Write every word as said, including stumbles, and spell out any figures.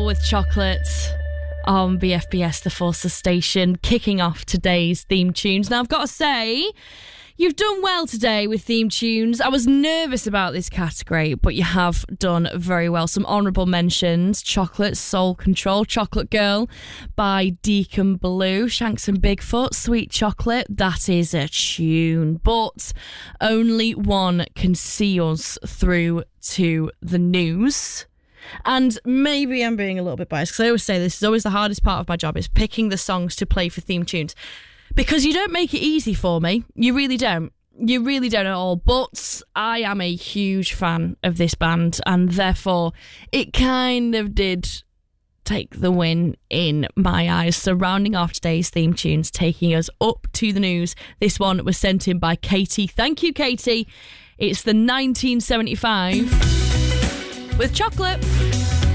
with Chocolate on B F B S, the Forces station, kicking off today's theme tunes. Now, I've got to say, you've done well today with theme tunes. I was nervous about this category, but you have done very well. Some honourable mentions: Chocolate, Soul Control, Chocolate Girl by Deacon Blue, Shanks and Bigfoot, Sweet Chocolate. That is a tune, but only one can see us through to the news. And maybe I'm being a little bit biased, because I always say this is always the hardest part of my job, is picking the songs to play for theme tunes. Because you don't make it easy for me. You really don't. You really don't at all. But I am a huge fan of this band, and therefore it kind of did take the win in my eyes. So rounding off today's theme tunes, taking us up to the news, this one was sent in by Katie. Thank you, Katie. It's the nineteen seventy-five with Chocolate.